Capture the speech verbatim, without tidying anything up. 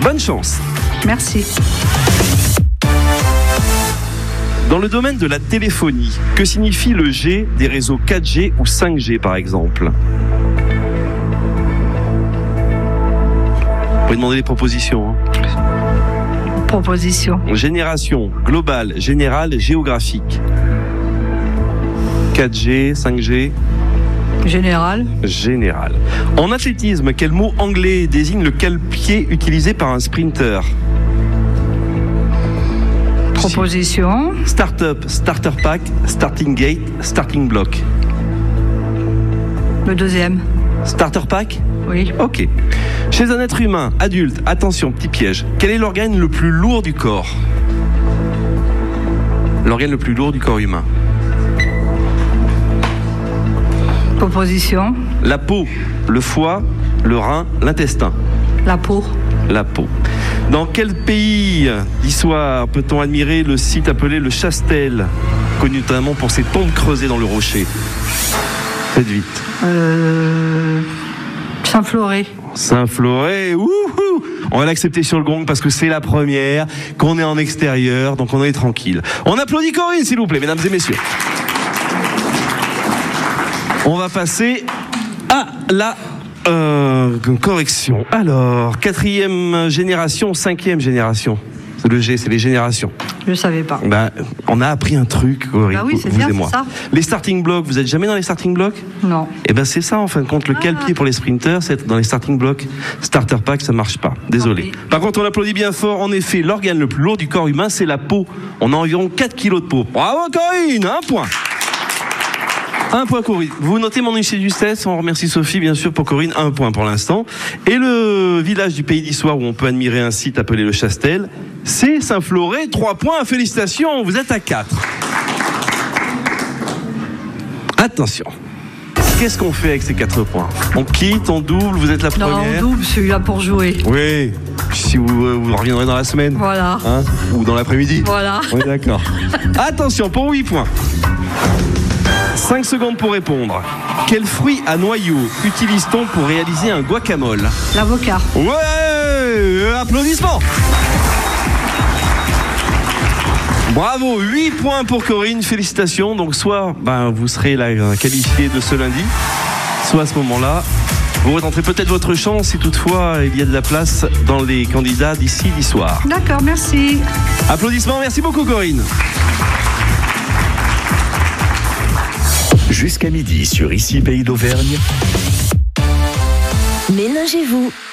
Bonne chance. Merci. Dans le domaine de la téléphonie, que signifie le G des réseaux quatre G ou cinq G par exemple? Vous pouvez demander les propositions. Hein. Proposition. Génération, globale, générale, géographique. quatre G, cinq G. Général. Général. En athlétisme, quel mot anglais désigne le cale-pied utilisé par un sprinter? Proposition. Start-up, starter pack, starting gate, starting block. Le deuxième. Starter pack? Oui. Ok. Chez un être humain, adulte, attention, petit piège. Quel est l'organe le plus lourd du corps? L'organe le plus lourd du corps humain. Proposition. La peau, le foie, le rein, l'intestin. La peau. La peau. Dans quel pays d'histoire peut-on admirer le site appelé le Chastel, connu notamment pour ses tombes creusées dans le rocher? Faites vite. Euh... Saint-Floré. Saint-Floré, wouhou! On va l'accepter sur le gong parce que c'est la première, qu'on est en extérieur, donc on est tranquille. On applaudit Corinne, s'il vous plaît, mesdames et messieurs. On va passer à la euh, correction. Alors, quatrième génération, cinquième génération. Le G, c'est les générations. Je savais pas. Bah, on a appris un truc, Corinne, bah oui, c'est vous bien, et moi. c'est ça. Les starting blocks, vous êtes jamais dans les starting blocks? Non. Et ben c'est ça en fin de compte, le Ah. cale-pied pour les sprinters, c'est être dans les starting blocks. Starter pack, ça marche pas. Désolé. Okay. Par contre, on applaudit bien fort. En effet, l'organe le plus lourd du corps humain, c'est la peau. On a environ quatre kilos de peau. Bravo Corinne, un point. Un point Corinne. Vous notez mon huissier de justesse. On remercie Sophie bien sûr pour Corinne. Un point pour l'instant. Et le village du Pays d'Issoire où on peut admirer un site appelé le Chastel, c'est Saint-Floré. Trois points. Félicitations. Vous êtes à quatre. Attention. Qu'est-ce qu'on fait avec ces quatre points? On quitte, on double. Vous êtes la Non, première. on double celui-là pour jouer. Oui. Si vous, euh, vous reviendrez dans la semaine. Voilà. Hein, ou dans l'après-midi. Voilà. On est d'accord. Attention pour huit points. cinq secondes pour répondre. Quel fruit à noyau utilise-t-on pour réaliser un guacamole? L'avocat. Ouais, applaudissements. Bravo, huit points pour Corinne, félicitations. Donc soit ben, vous serez la qualifiée de ce lundi, soit à ce moment-là, vous retenterez peut-être votre chance si toutefois il y a de la place dans les candidats d'ici d'Issoire. D'accord, merci. Applaudissements, merci beaucoup Corinne. Jusqu'à midi sur Ici Pays d'Auvergne. Ménagez-vous.